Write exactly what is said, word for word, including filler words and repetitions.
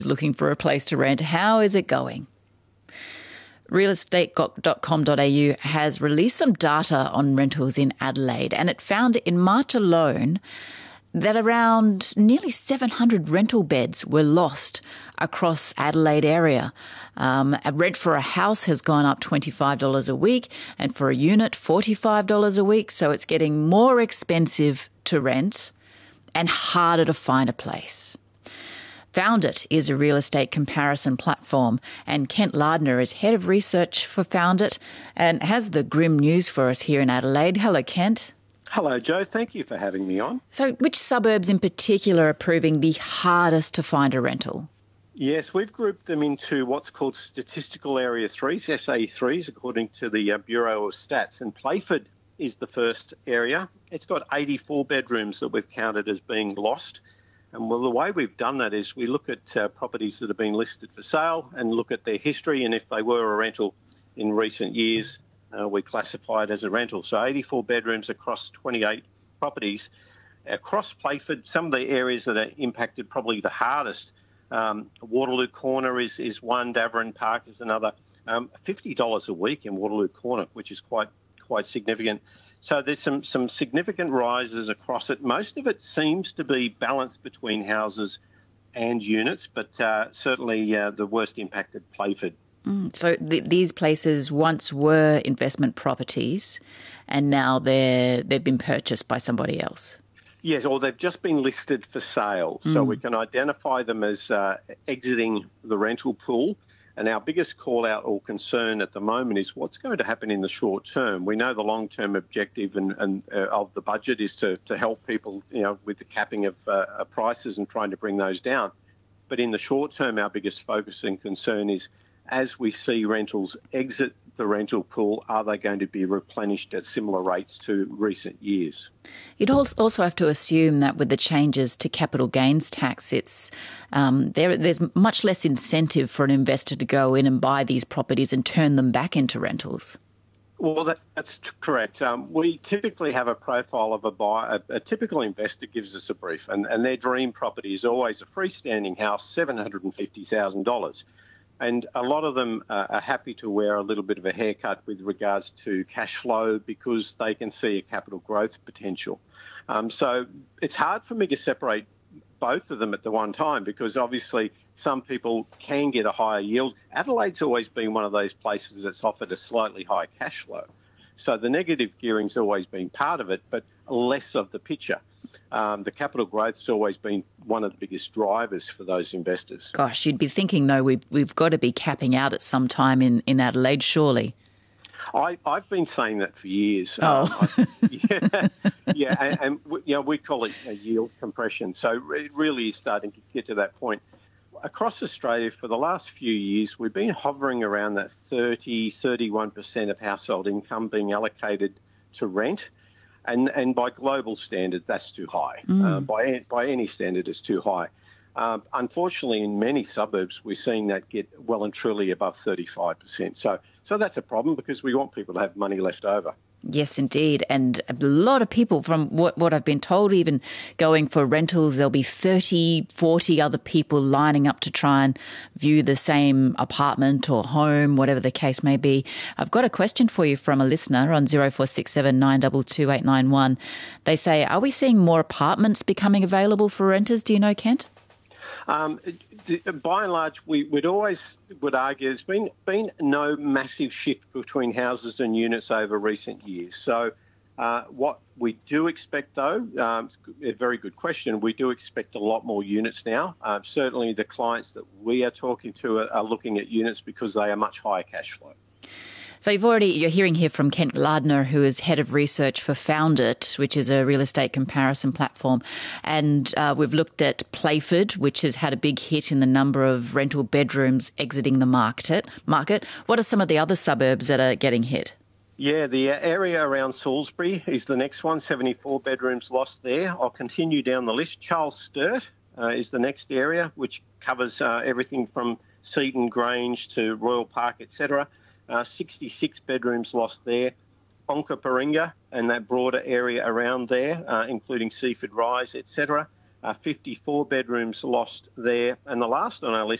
looking for a place to rent. How is it going? real estate dot com dot a u has released some data on rentals in Adelaide, and it found in March alone that around nearly seven hundred rental beds were lost across Adelaide area. Um, a rent for a house has gone up twenty-five dollars a week, and for a unit, forty-five dollars a week. So it's getting more expensive to rent and harder to find a place. Found It is a real estate comparison platform, and Kent Lardner is head of research for Found It and has the grim news for us here in Adelaide. Hello, Kent. Hello, Joe. Thank you for having me on. So which suburbs in particular are proving the hardest to find a rental? Yes, we've grouped them into what's called statistical area threes, S A threes, according to the uh, Bureau of Stats. And Playford is the first area. It's got eighty-four bedrooms that we've counted as being lost. And well, the way we've done that is we look at uh, properties that have been listed for sale and look at their history, and if they were a rental in recent years, uh, we classify it as a rental. So eighty-four bedrooms across twenty-eight properties. Across Playford, some of the areas that are impacted probably the hardest, um, Waterloo Corner is, is one, Davoren Park is another. Um, fifty dollars a week in Waterloo Corner, which is quite quite significant. So there's some, some significant rises across it. Most of it seems to be balanced between houses and units, but uh, certainly uh, the worst impacted Playford. Mm, so th- these places once were investment properties, and now they're they've been purchased by somebody else. Yes, or they've just been listed for sale. Mm. So we can identify them as uh, exiting the rental pool. And our biggest call out or concern at the moment is what's going to happen in the short term. We know the long-term objective and, and uh, of the budget is to, to help people, you know, with the capping of uh, prices and trying to bring those down. But in the short term, our biggest focus and concern is as we see rentals exit the rental pool, are they going to be replenished at similar rates to recent years? You'd also have to assume that with the changes to capital gains tax, it's um, there. There's much less incentive for an investor to go in and buy these properties and turn them back into rentals. Well, that, that's t- correct. Um, we typically have a profile of a buyer. A, a typical investor gives us a brief, and, and their dream property is always a freestanding house, seven hundred fifty thousand dollars. And a lot of them uh, are happy to wear a little bit of a haircut with regards to cash flow because they can see a capital growth potential. Um, so it's hard for me to separate both of them at the one time because obviously some people can get a higher yield. Adelaide's always been one of those places that's offered a slightly high cash flow. So the negative gearing's always been part of it, but less of the picture. Um, the capital growth's always been one of the biggest drivers for those investors. Gosh, you'd be thinking, though, we've, we've got to be capping out at some time in, in Adelaide, surely. I, I've been saying that for years. Oh. Um, I, yeah, yeah, and, and you know, we call it a yield compression. So it really is starting to get to that point. Across Australia, for the last few years, we've been hovering around that thirty, thirty-one percent of household income being allocated to rent. And and by global standards, that's too high. Mm. Uh, by by any standard, it's too high. Um, unfortunately, in many suburbs, we're seeing that get well and truly above thirty-five percent. So so that's a problem because we want people to have money left over. Yes, indeed. And a lot of people, from what, what I've been told, even going for rentals, there'll be thirty, forty other people lining up to try and view the same apartment or home, whatever the case may be. I've got a question for you from a listener on zero four six seven nine two two eight nine one. They say, are we seeing more apartments becoming available for renters? Do you know, Kent? Um, by and large, we would always would argue there's been been no massive shift between houses and units over recent years. So uh, what we do expect, though, um, a very good question, we do expect a lot more units now. Uh, certainly the clients that we are talking to are, are looking at units because they are much higher cash flow. So you've already, you're hearing here from Kent Lardner, who is head of research for Found It, which is a real estate comparison platform. And uh, we've looked at Playford, which has had a big hit in the number of rental bedrooms exiting the market. Market. What are some of the other suburbs that are getting hit? Yeah, the area around Salisbury is the next one, seventy-four bedrooms lost there. I'll continue down the list. Charles Sturt uh, is the next area, which covers uh, everything from Seaton Grange to Royal Park, et cetera. Uh, sixty-six bedrooms lost there. Onkaparinga and that broader area around there, uh, including Seaford Rise, et cetera. uh, fifty-four bedrooms lost there. And the last on our list